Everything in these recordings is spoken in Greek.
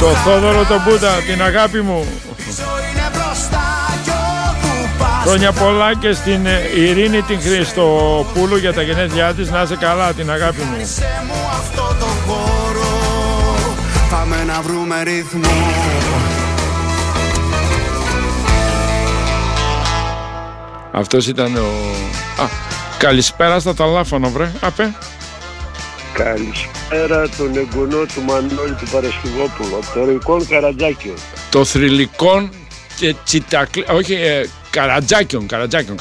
Το Θόδωρο τον Μπούτα, την αγάπη μου. Χρόνια πολλά και στην Ειρήνη την Χριστοπούλου για τα γενέθλιά της. Να είσαι καλά, την αγάπη μου. Πάμε να βρούμε ρυθμό. Αυτός ήταν ο... καλησπέρα στα ταλάφωνο, βρε. Απέ. Καλησπέρα τον εγγονό του Μανώλη του Παρασκευόπουλου, από το Θρυλικών Καρατζάκιων. Το Θρυλικών και όχι, Καρατζάκιων. Καρατζάκιον,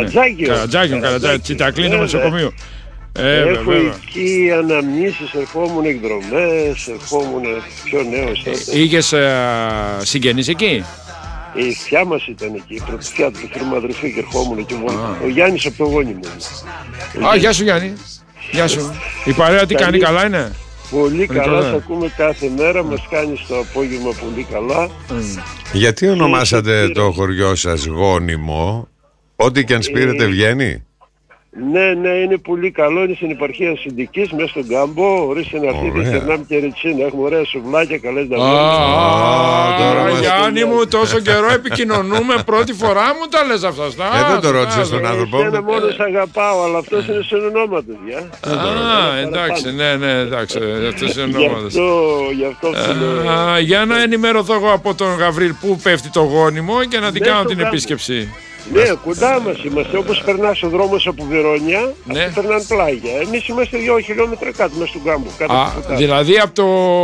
Τσιτακλίνο νοσοκομείο. Έχω εκεί αναμνήσεις, ερχόμουν εκδρομές, ερχόμουν πιο νέος. Είχες συγγενείς εκεί? Η θιά μας ήταν εκεί, η πρωτοθιά του θρυμαδρυφή και ερχόμουν εκεί μόνο. Ο Γιάννης από το γόνιμο. Γεια σου Γιάννη. Γεια σου. Η παρέα τι κάνει, καλά είναι? Πολύ καλά, θα ακούμε κάθε μέρα, μας κάνει το απόγευμα πολύ καλά. Γιατί ονομάσατε το χωριό σας Γόνιμο? Ό,τι και αν σπείρετε βγαίνει? Ναι, είναι πολύ καλό. Είναι στην επαρχία Συντικής, μέσα στον κάμπο. Ορίστε να έρθει Σερνάμ και Ρετσίνα. Έχουμε ωραία σουβλάκια, καλές δαμόνες. Γιάννη μου, τόσο καιρό επικοινωνούμε. Πρώτη φορά μου τα λες αυτά. Δεν το ρώτησες τον άνθρωπο. Εσένα μόνο σ' αγαπάω, αλλά αυτός είναι συνονόματος, παιδιά. Εντάξει, ναι, εντάξει. Αυτός είναι συνονόματος. Γι' αυτό που για να ενημερωθώ εγώ από τον Γαβρίλ που πέφτει το Γόνιμο και να την κάνω την επίσκεψη. Ναι, κοντά μας είμαστε. Όπως περνάς ο δρόμος από Βερόνια, αυτοί περνάνε πλάγια. Εμείς είμαστε 2 χιλιόμετρα κάτω μέσα στον κάμπο. Δηλαδή από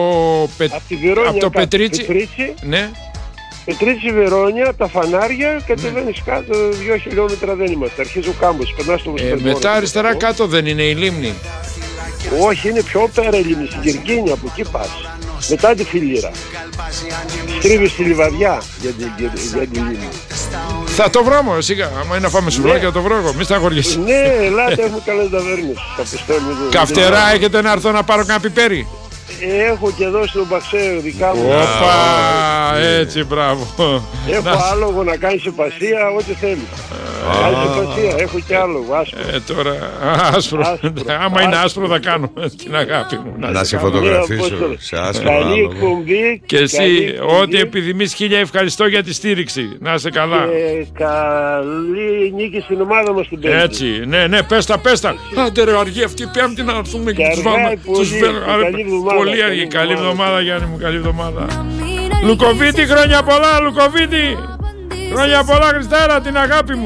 το Πετρίτσι. Ναι. Πετρίτσι, Βερόνια, τα φανάρια, κατεβαίνεις κάτω 2 χιλιόμετρα δεν είμαστε. Αρχίζει ο κάμπος, περνάς στο μετά αριστερά κάτω δεν είναι η λίμνη? Όχι, είναι πιο πέρα η λίμνη, στην Κυρκίνια, από εκεί πας. Μετά τη Φιλήρα. Στρίβεις στη Λιβαδιά για την λίμνη. Θα το βρω μόνο, σιγά. Άμα είναι να φάμε σουβλάκια, θα το βρω εγώ. Μη σταγοριέσαι. Ναι, ελάτε, έχουμε καλές ταβέρνες. Καυτερά έχετε να έρθω να πάρω κανένα πιπέρι? Έχω και εδώ στον Παξέο δικά μου. Όπα, έτσι, μπράβο. Έχω άλογο να κάνει σεπασία, ό,τι θέλει. Κάνει σεπασία, έχω και άλογο, άσπρο. Τώρα, άσπρο. Άμα είναι άσπρο θα κάνω την αγάπη μου. Να σε φωτογραφίσω σε άσπρο άλογο. Και εσύ, ό,τι επιθυμείς, χίλια ευχαριστώ για τη στήριξη. Να είσαι καλά. Καλή νίκη στην ομάδα μας την Πέμπτη. Έτσι, ναι, πες τα. Άντε ρε, αργή αυτή, Πέμπτη να έρθουμε και τους βάλουμε. Πολύ αργή. Καλή εβδομάδα Γιάννη μου, καλή εβδομάδα. Λουκοβίτη, χρόνια πολλά, Λουκοβίτη. Χρόνια πολλά, Χριστάρα, την αγάπη μου.